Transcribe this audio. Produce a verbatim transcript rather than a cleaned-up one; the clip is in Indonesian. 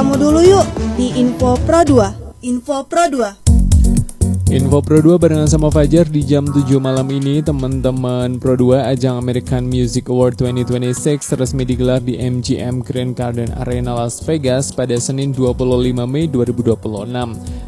kamu dulu yuk di Info Pro dua. Info Pro dua. Info Pro dua barengan sama Fajar di jam tujuh malam ini. Teman-teman Pro dua, ajang American Music Award dua ribu dua puluh enam resmi digelar di M G M Grand Garden Arena Las Vegas pada Senin dua puluh lima Mei dua ribu dua puluh enam.